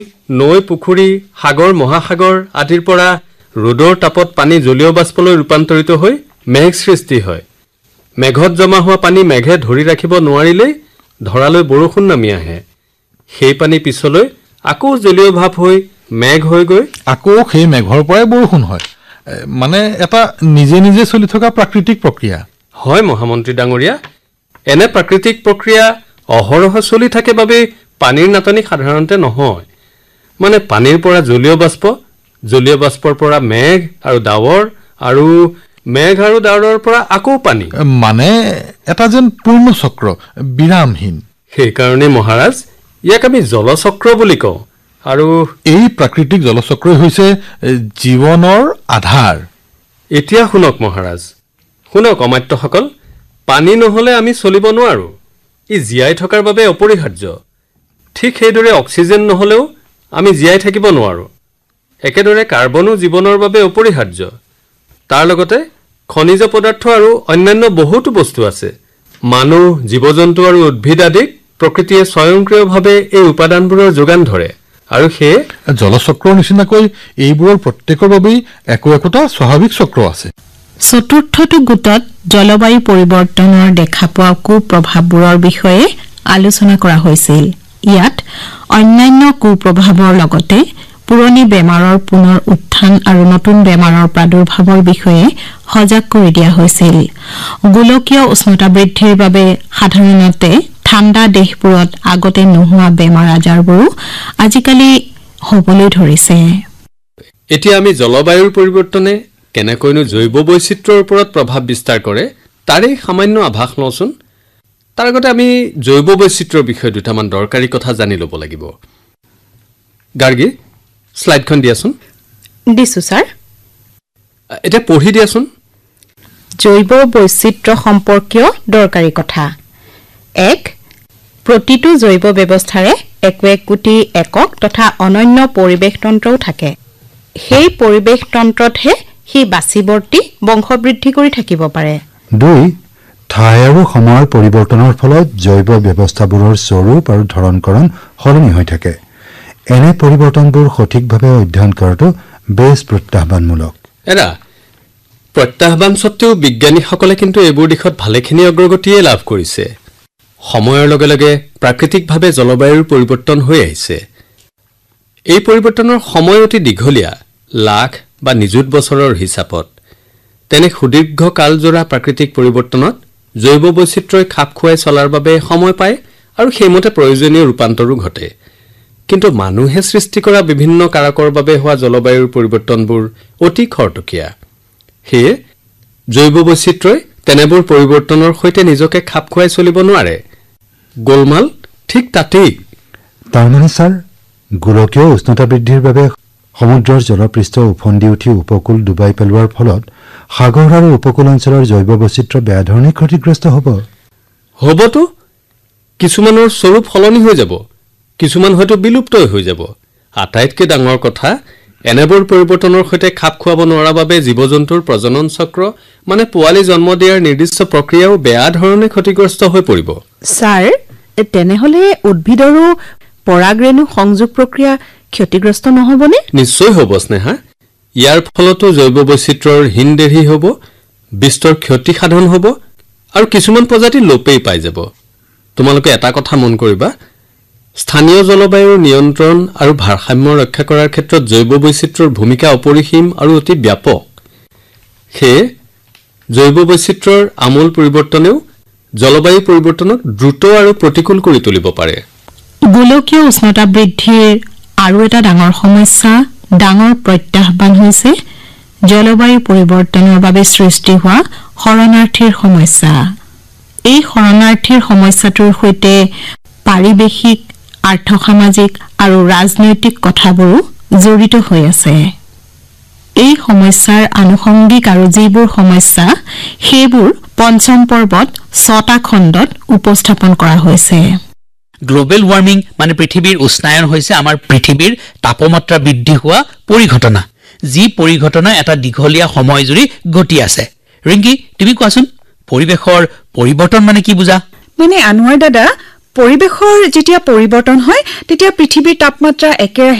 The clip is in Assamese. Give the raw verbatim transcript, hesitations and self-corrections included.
নৈ পুখুৰী সাগৰ মহাসাগৰ আদিৰ পৰা ৰ'দৰ তাপত পানী জলীয় বাষ্পলৈ ৰূপান্তৰিত হৈ মেঘ সৃষ্টি হয় মেঘত জমা হোৱা পানী মেঘে ধৰি ৰাখিব নোৱাৰিলেই ধৰালৈ বৰষুণ নামি আহে সেই পানী পিছলৈ আকৌ জলীয় ভাৱ হৈ মেঘ হৈ গৈ আকৌ সেই মেঘৰ পৰাই বৰষুণ হয় মানে এটা নিজে নিজে চলি থকা প্ৰাকৃতিক প্ৰক্ৰিয়া হয় মহামন্ত্ৰী ডাঙৰীয়া এনে প্ৰাকৃতিক প্ৰক্ৰিয়া অহৰহ চলি থাকে বাবে পানীৰ নাটনি সাধাৰণতে নহয় মানে পানীৰ পৰা জলীয় বাষ্প জলীয় বাষ্পৰ পৰা মেঘ আৰু ডাৱৰ আৰু মেঘ আৰু ডাৱৰৰ পৰা আকৌ পানী মানে এটা যেন পূৰ্ণ চক্ৰ বিৰামহীন সেই কাৰণে মহাৰাজ ইয়াক আমি জলচক্ৰ বুলি কওঁ আৰু এই প্ৰাকৃতিক জলচক্ৰই হৈছে জীৱনৰ আধাৰ এতিয়া শুনক মহাৰাজ শুনক অমাত্যসকল পানী নহলে আমি চলিব নোৱাৰো ই জীয়াই থকাৰ বাবে অপৰিহাৰ্য ঠিক সেইদৰে অক্সিজেন নহলেও আমি জীয়াই থাকিব নোৱাৰো একেদৰে কাৰ্বনো জীৱনৰ বাবে অপৰিহাৰ্য তাৰ লগতে খনিজ পদাৰ্থ আৰু অন্যান্য বহুতো বস্তু আছে মানুহ জীৱ-জন্তু আৰু উদ্ভিদ আদিক প্ৰকৃতিয়ে স্বয়ংক্ৰিয়ভাৱে এই উপাদানবোৰৰ যোগান ধৰে আৰু সেই জলচক্ৰৰ নিচিনাকৈ এইবোৰৰ প্ৰত্যেকৰ বাবেই একো একোটা স্বাভাৱিক চক্ৰ আছে চতুৰ্থটো গোটত জলবায়ু পৰিৱৰ্তনৰ দেখা পোৱা কুপ্ৰভাৱবোৰৰ বিষয়ে আলোচনা কৰা হৈছিল ইয়াত অন্যান্য কুপ্ৰভাৱৰ লগতে পুৰণি বেমাৰৰ পুনৰ উত্থান আৰু নতুন বেমাৰৰ প্ৰাদুৰ্ভাৱৰ বিষয়ে সজাগ কৰি দিয়া হৈছিল গোলকীয় উষ্ণতা বৃদ্ধিৰ বাবে সাধাৰণতে ঠাণ্ডা দেশবোৰত আগতে নোহোৱা বেমাৰ আজাৰবোৰো আজিকালি হ'বলৈ ধৰিছে এতিয়া আমি জলবায়ুৰ পৰিৱৰ্তনে কেনেকৈনো জৈৱ বৈচিত্ৰ্যৰ ওপৰত প্ৰভাৱ বিস্তাৰ কৰে তাৰে সামান্য আভাস লওঁচোন তাৰ আগতে আমি জৈৱ বৈচিত্ৰ্যৰ বিষয়ে দুটামান দৰকাৰী কথা জানি ল'ব লাগিব গাৰ্গী স্লাইডখন দিয়াচোন দিছো ছাৰ এটা পঢ়ি দিয়াচোন জৈৱ বৈচিত্ৰ্য সম্পৰ্কীয় দৰকাৰী কথা এক প্ৰতিটো জৈৱ ব্যৱস্থাৰে একো একোটি একক তথা অনন্য পৰিৱেশ তন্ত্ৰও থাকে সেই পৰিৱেশ তন্ত্ৰতহে সি বাচিবৰ্তি বংশবৃদ্ধি কৰি থাকিব পাৰে দুই ঠাই আৰু সময়ৰ পৰিৱৰ্তনৰ ফলত জৈৱ ব্যৱস্থাবোৰৰ স্বৰূপ আৰু ধৰণকৰণ সলনি হৈ থাকে এনে পৰিৱৰ্তনবোৰ সঠিকভাৱে অধ্যয়ন কৰাটো বেছ প্ৰত্যাহ্বানমূলক এৰা প্ৰত্যাহ্বান সত্ত্বেও বিজ্ঞানীসকলে কিন্তু এইবোৰ দিশত ভালেখিনি অগ্ৰগতিয়ে লাভ কৰিছে সময়ৰ লগে লগে প্ৰাকৃতিকভাৱে জলবায়ুৰ পৰিৱৰ্তন হৈ আহিছে এই পৰিৱৰ্তনৰ সময় অতি দীঘলীয়া লাখ বা নিযুত বছৰৰ হিচাপত তেনে সুদীৰ্ঘ কালজোৰা প্ৰাকৃতিক পৰিৱৰ্তনত জৈৱ বৈচিত্ৰ্যই খাপ খুৱাই চলাৰ বাবে সময় পায় আৰু সেইমতে প্ৰয়োজনীয় ৰূপান্তৰো ঘটে কিন্তু মানুহে সৃষ্টি কৰা বিভিন্ন কাৰকৰ বাবে হোৱা জলবায়ুৰ পৰিৱৰ্তনবোৰ অতি খৰতকীয়া সেয়ে জৈৱ বৈচিত্ৰ্যই তেনেবোৰ পৰিৱৰ্তনৰ সৈতে নিজকে খাপ খুৱাই চলিব নোৱাৰে গোলমাল ঠিক তাতেই তাৰমানে ছাৰ গোলকীয় উষ্ণতা বৃদ্ধিৰ বাবে সমুদ্ৰৰ জলপৃষ্ঠ উফন্দি উঠি উপকূল ডুবাই পেলোৱাৰ ফলত সাগৰ আৰু উপকূল অঞ্চলৰ জৈৱ বৈচিত্ৰ্য বেয়া ধৰণে ক্ষতিগ্ৰস্ত হ'ব হ'বতো কিছুমানৰ স্বৰূপ সলনি হৈ যাব কিছুমান হয়তো বিলুপ্তই হৈ যাব আটাইতকৈ ডাঙৰ কথা এনেবোৰ পৰিৱৰ্তনৰ সৈতে খাপ খুৱাব নোৱাৰা বাবে জীৱ-জন্তুৰ প্ৰজনন চক্ৰ মানে পোৱালি জন্ম দিয়াৰ নিৰ্দিষ্ট প্ৰক্ৰিয়াও বেয়া ধৰণে ক্ষতিগ্ৰস্ত হৈ পৰিব ছাৰ তেনেহলে উদ্ভিদৰো পৰাগৰেণু সংযোগ প্ৰক্ৰিয়া ক্ষতিগ্ৰস্ত নহবনে নিশ্চয় হ'ব স্নেহা ইয়াৰ ফলতো জৈৱ বৈচিত্ৰ্যৰ হিনদেহি হ'ব বিস্তৰ ক্ষতি সাধন হ'ব আৰু কিছুমান প্ৰজাতি লোপেই পাই যাব তোমালোকে এটা কথা মন কৰিবা স্থানীয় জলবায়ুৰ নিয়ন্ত্ৰণ আৰু ভাৰসাম্য ৰক্ষা কৰাৰ ক্ষেত্ৰত জৈৱ বৈচিত্ৰ্যৰ ভূমিকা অপৰিসীম আৰু অতি ব্যাপক সেয়ে জৈৱ বৈচিত্ৰ্যৰ আমূল পৰিৱৰ্তনেও জলবায়ু পৰিৱৰ্তনক দ্ৰুত আৰু প্ৰতিকূল কৰি তুলিব পাৰে গোলকীয় উষ্ণতা বৃদ্ধিৰ আৰু এটা ডাঙৰ সমস্যা ডাঙৰ প্ৰত্যাহ্বান হৈছে জলবায়ু পৰিৱৰ্তনৰ বাবে সৃষ্টি হোৱা শৰণাৰ্থীৰ সমস্যা এই শৰণাৰ্থীৰ সমস্যাটোৰ সৈতে পাৰিৱেশিক আৰ্থসামাজিক আৰু ৰাজনৈতিক কথাবোৰো জড়িত হৈ আছে এই সমস্যাৰ আনুষংগিক আৰু যিবোৰ সমস্যা সেইবোৰ পঞ্চম পৰ্বত ছটা খণ্ডত উপস্থাপন কৰা হৈছে গ্লোবেল ওয়ার্মিং মানে পৃথিবীর উষ্ণায়ন হয়েছে আমার পৃথিবীর তাপমাত্রা বৃদ্ধি হওয়া পরিঘটনা যি পরিঘটনা এটা দীঘলীয়া সময় জুৰি ঘটি আছে ৰিংকি তুমি কোৱাচোন পৰিবেশৰ পৰিৱৰ্তন মানে কি বুজা মানে আনোৱাৰ দাদা পৰিৱেশৰ যেতিয়া পৰিৱৰ্তন হয় তেতিয়া পৃথিৱীৰ তাপমাত্ৰা একেৰাহে